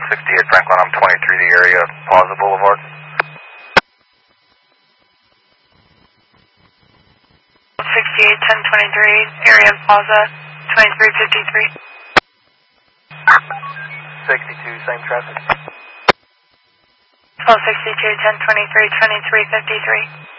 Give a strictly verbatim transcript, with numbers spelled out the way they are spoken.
sixty-eight Franklin, I'm twenty-three, the area, Plaza Boulevard. sixty-eight ten twenty-three, area Plaza, twenty-three fifty-three. sixty-two, same traffic. twelve sixty-two ten twenty-three, twenty-three fifty-three.